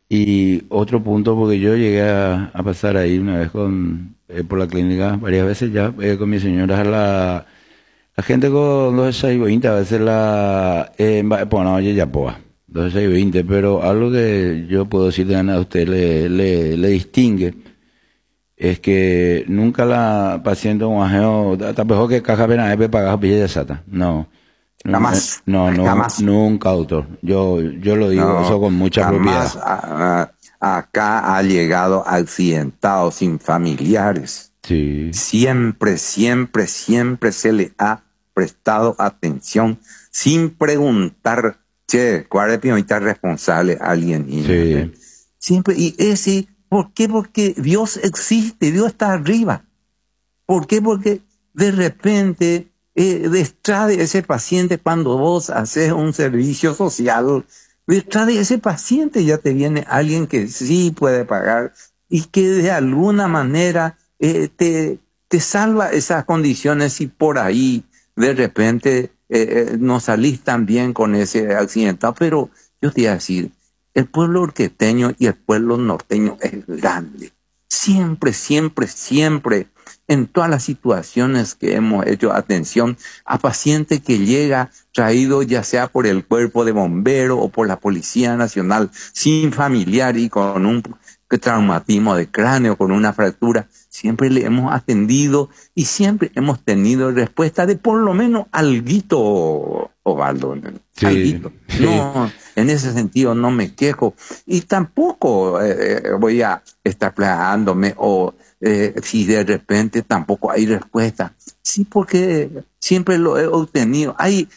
Y otro punto, porque yo llegué a pasar ahí una vez por la clínica, varias veces ya, con mi señora, la gente con 2,20, a veces bueno, oye, ya poa, 2,20, pero algo que yo puedo decir de a usted le distingue es que nunca la paciente un ajeo, tampoco que caja pena pagas pilla de sata. No. Jamás, No, jamás. nunca, autor. Yo lo digo eso No, con mucha propiedad. jamás. Acá ha llegado accidentado, sin familiares. Sí, Siempre, siempre, siempre se le ha prestado atención sin preguntar, che, ¿cuál es el prioritario responsable alienígena? sí, Siempre, y ese, ¿por qué? Porque Dios existe, Dios está arriba. ¿Por qué? Porque de repente, detrás de ese paciente, cuando vos haces un servicio social, detrás de ese paciente ya te viene alguien que sí puede pagar y que de alguna manera te salva esas condiciones y por ahí de repente no salís tan bien con ese accidentado. Pero yo te iba a decir, el pueblo orqueteño y el pueblo norteño es grande. Siempre, siempre, siempre, en todas las situaciones que hemos hecho atención a paciente que llega traído ya sea por el cuerpo de bombero o por la Policía Nacional, sin familiar y con un traumatismo de cráneo, con una fractura, siempre le hemos atendido y siempre hemos tenido respuesta de por lo menos alguito, Osvaldo, sí, alguito. sí. No, en ese sentido no me quejo y tampoco voy a estar plagándome o si de repente tampoco hay respuesta. Sí, porque siempre lo he obtenido.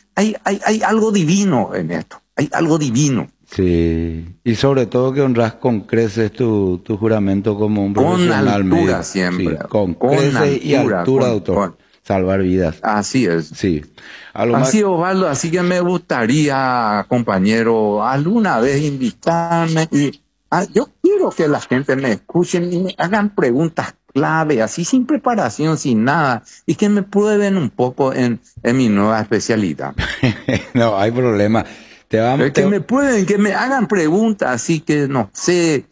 Hay algo divino en esto, hay algo divino. Sí, y sobre todo que honras con creces tu juramento como un Con profesional altura médico. Sí, siempre, con con creces y altura, altura, doctor. Salvar vidas. así es. Sí. A lo más, Así, Osvaldo, así que me gustaría, compañero, alguna vez invitarme y yo quiero que la gente me escuchen y me hagan preguntas clave, así sin preparación, sin nada, y que me prueben un poco en mi nueva especialidad. no hay problema. Te vamos, Que me prueben, que me hagan preguntas, así que no sé,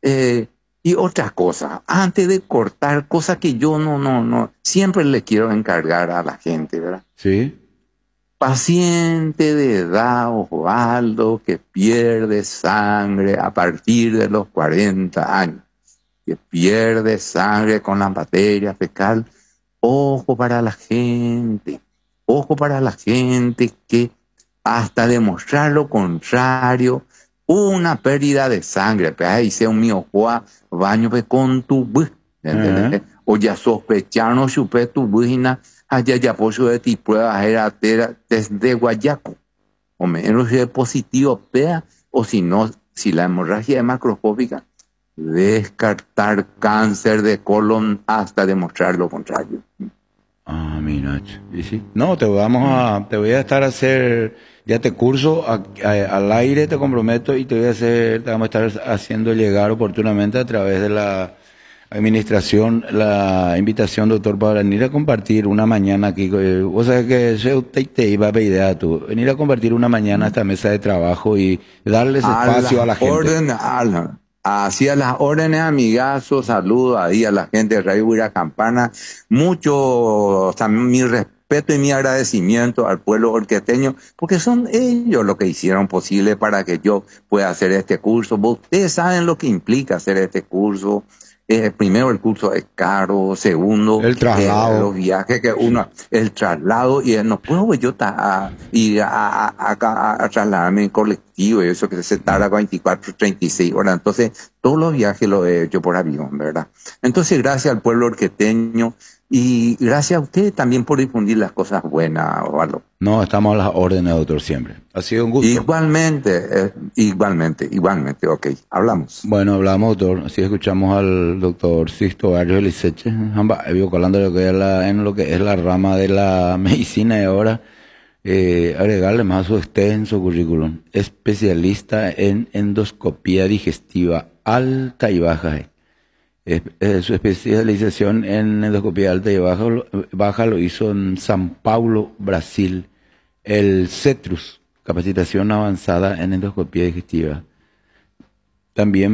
y otra cosa, antes de cortar, cosas que yo no, siempre le quiero encargar a la gente, ¿verdad? sí. Paciente de edad, Osvaldo, que pierde sangre a partir de los 40 años, que pierde sangre con la materia fecal, ojo para la gente que hasta demostrar lo contrario, una pérdida de sangre, pues ahí sea un mío, baño con tu, Ajá. ¿entendés? O ya sospecharon, chupé tu bujina, allá ya por su de ti pruebas era desde Guayaco, o menos si es positivo, pea, o si no, si la hemorragia es macroscópica, descartar cáncer de colon hasta demostrar lo contrario. Ah, mira. Y sí. No, te voy a estar a hacer, ya te curso al aire, te comprometo, y te vamos a estar haciendo llegar oportunamente a través de la administración la invitación, doctor, para venir a compartir una mañana aquí. Vos sabés que yo te iba a pedir a tú, venir a compartir una mañana a esta mesa de trabajo y darles A espacio a las la gente. órdenes, hacia las órdenes, amigazos, saludos ahí a la gente de Radio Huira Campana. Mucho, también mi respeto y mi agradecimiento al pueblo orqueteño, porque son ellos los que hicieron posible para que yo pueda hacer este curso. Ustedes saben lo que implica hacer este curso. Primero, el curso es caro. Segundo, El traslado. los viajes que uno, el traslado, y no puedo yo ir a trasladarme en colectivo, y eso que se tarda 24, 36 horas. Entonces, todos los viajes los he hecho por avión, ¿verdad? Entonces, gracias al pueblo orqueteño y gracias a usted también por difundir las cosas buenas, Osvaldo. No, estamos a las órdenes, doctor, siempre. Ha sido un gusto. Igualmente, ok, hablamos. Bueno, hablamos, doctor. Así escuchamos al doctor Sisto Barrios Liceche, colando lo que es en lo que es la rama de la medicina y ahora agregarle más a su extenso currículum. Especialista en endoscopía digestiva alta y baja. Su especialización en endoscopía alta y baja lo hizo en San Paulo, Brasil. El CETRUS, capacitación avanzada en endoscopía digestiva. También